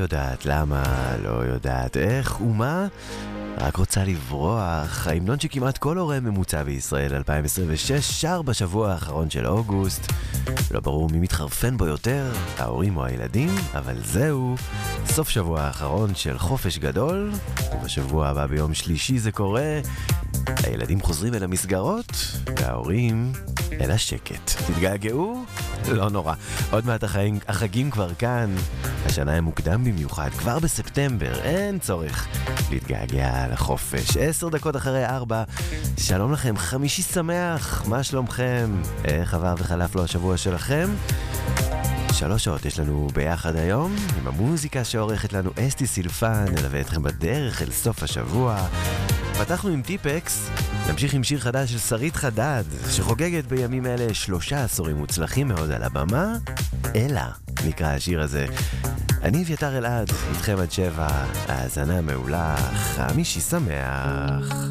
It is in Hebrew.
יודעת למה, לא יודעת איך ומה, רק רוצה לברוח. ההמנון שכמעט כל הורה ממוצע בישראל 2026 שר בשבוע האחרון של אוגוסט. לא ברור מי מתחרפן בו יותר, ההורים או הילדים, אבל זהו, סוף שבוע האחרון של חופש גדול, ובשבוע הבא ביום שלישי זה קורה. הילדים חוזרים אל המסגרות, וההורים אל השקט. תתגעגעו? לא נורא. עוד מעט החגים כבר כאן. השנה הם מוקדם במיוחד, כבר בספטמבר, אין צורך להתגעגע לחופש. 10 דקות אחרי 4, שלום לכם, חמישי שמח, מה שלומכם? איך עבר וחלף לו השבוע שלכם? 3 שעות יש לנו ביחד היום, עם המוזיקה שעורכת לנו אסתי סילפן, נלווה אתכם בדרך אל סוף השבוע. פתחנו עם טיפקס, נמשיך עם שיר חדש של שרית חדד, שחוגגת בימים אלה 3 עשורים מוצלחים מאוד על הבמה. אלה נקרא השיר הזה. אני אביתר אלעד, איתכם עד 7, האזנה מעולה, חמישי שמח.